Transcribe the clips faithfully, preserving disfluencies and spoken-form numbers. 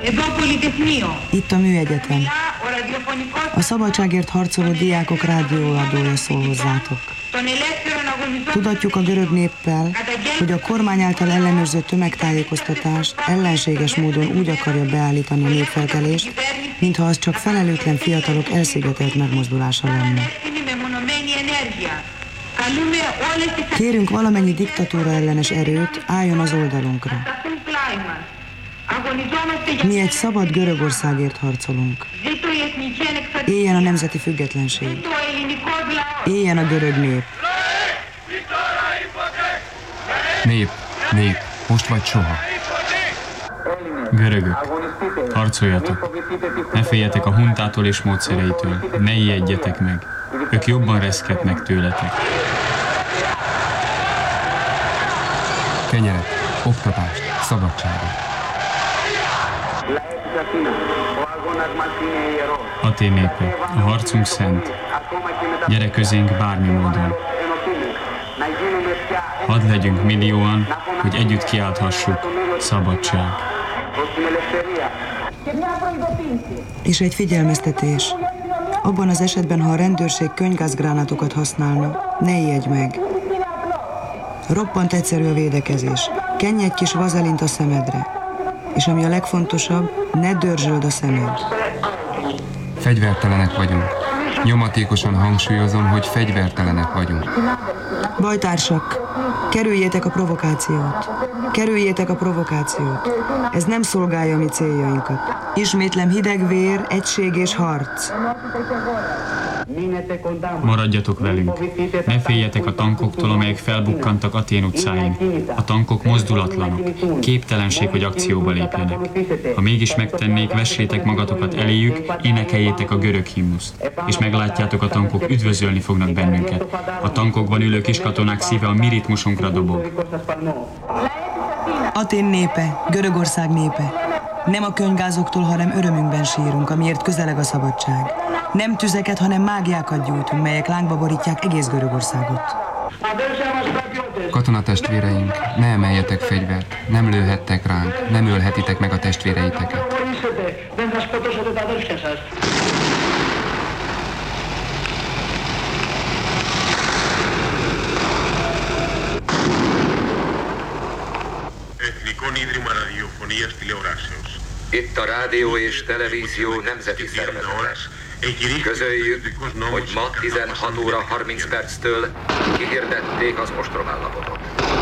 Itt a Műegyetem. A szabadságért harcoló diákok rádióadója szól hozzátok. Tudatjuk a görög néppel, hogy a kormány által ellenőrzött tömegtájékoztatást ellenséges módon úgy akarja beállítani a népfelkelést, mintha az csak felelőtlen fiatalok elszigetelt megmozdulása lenne. Kérünk valamennyi diktatúra ellenes erőt, álljon az oldalunkra. Mi egy szabad Görögországért harcolunk. Éljen a nemzeti függetlenség. Éljen a görög nép. Nép, nép, most vagy soha. Görögök, harcoljatok. Ne féljetek a huntától és módszereitől. Ne ijedjetek meg. Ők jobban reszketnek tőletek. Kenyeret, oktatást, szabadságot. Atén népe, a harcunk szent. Gyere közénk bármi módon. Hadd legyünk millióan, hogy együtt kiálthassuk, szabadság. És egy figyelmeztetés. Abban az esetben, ha a rendőrség könygázgránátokat használna, ne ijedj meg. Roppant egyszerű a védekezés. Kenj egy kis vazelint a szemedre. És ami a legfontosabb, ne dörzsöld a szemed. Fegyvertelenek vagyunk. Nyomatékosan hangsúlyozom, hogy fegyvertelenek vagyunk. Bajtársak, kerüljétek a provokációt. Kerüljétek a provokációt. Ez nem szolgálja a mi céljainkat. Ismétlem, hideg vér, egység és harc. Maradjatok velünk. Ne féljetek a tankoktól, amelyek felbukkantak Atén utcáin. A tankok mozdulatlanok. Képtelenség, hogy akcióba lépjenek. Ha mégis megtennék, vessétek magatokat eléjük, énekeljétek a görög himnuszt. És meglátjátok, a tankok üdvözölni fognak bennünket. A tankokban ülő kiskatonák szíve a mi ritmusunkra dobog. Atén népe, Görögország népe. Nem a könyvgázoktól, hanem örömünkben sírunk, amiért közeleg a szabadság. Nem tüzeket, hanem mágiákat gyújtunk, melyek lángba borítják egész Görögországot. Katonatestvéreink, ne emeljetek fegyvert, nem lőhettek ránk, nem ölhetitek meg a testvéreiteket. Itt a rádió és televízió nemzeti szervezete. Közöljük, hogy ma tizenhat óra harminc perctől kihirdették az ostromállapotot.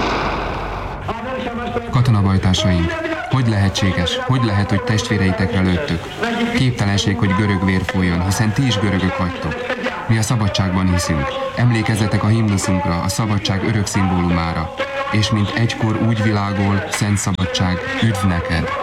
Katonabajtársaink, hogy lehetséges, hogy lehet, hogy testvéreitekre lőttök? Képtelenség, hogy görög vér folyjon, hiszen ti is görögök vagytok. Mi a szabadságban hiszünk. Emlékezzetek a himnuszunkra, a szabadság örök szimbólumára. És mint egykor úgy világol, szent szabadság, üdv neked!